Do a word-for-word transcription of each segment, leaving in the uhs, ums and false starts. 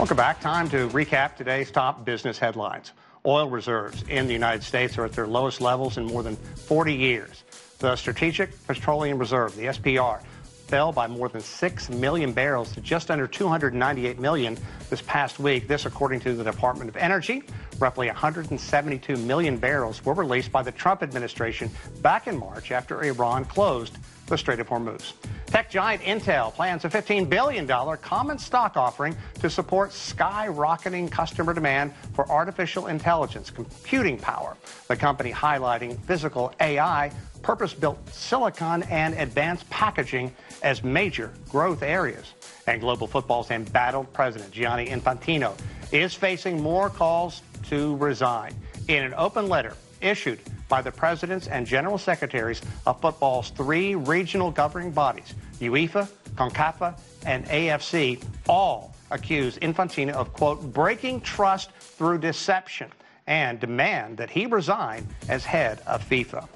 Welcome back. Time to recap today's top business headlines. Oil reserves in the United States are at their lowest levels in more than forty years. The Strategic Petroleum Reserve, the S P R, fell by more than six million barrels to just under two hundred ninety-eight million this past week. This, according to the Department of Energy. Roughly one hundred seventy-two million barrels were released by the Trump administration back in March after Iran closed the Strait of Hormuz. Tech giant Intel plans a fifteen billion dollars common stock offering to support skyrocketing customer demand for artificial intelligence computing power. The company highlighting physical A I, purpose-built silicon, and advanced packaging as major growth areas. And global football's embattled president, Gianni Infantino, is facing more calls to resign. In an open letter issued by the presidents and general secretaries of football's three regional governing bodies, UEFA, CONCACAF, and A F C, all accuse Infantino of, quote, breaking trust through deception and demand that he resign as head of FIFA.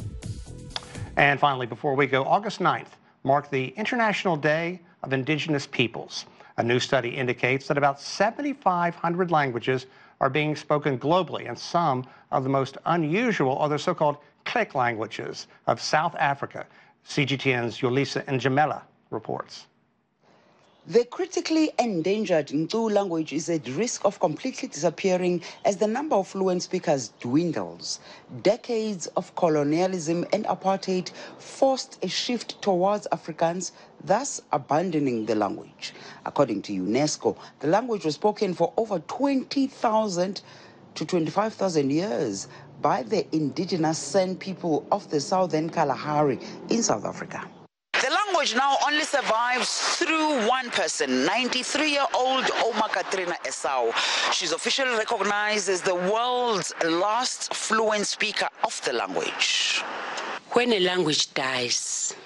And finally, before we go, August ninth marked the International Day of Indigenous Peoples. A new study indicates that about seventy-five hundred languages are being spoken globally, and some of the most unusual are the so-called click languages of South Africa. C G T N's Yolisa Njamela reports. The critically endangered Ntu language is at risk of completely disappearing as the number of fluent speakers dwindles. Decades of colonialism and apartheid forced a shift towards Afrikaans, thus abandoning the language. According to UNESCO, the language was spoken for over twenty thousand to twenty-five thousand years by the indigenous San people of the southern Kalahari in South Africa. The language now only survives through one person, ninety-three-year-old Oma Katrina Esau. She's officially recognized as the world's last fluent speaker of the language. When a language dies,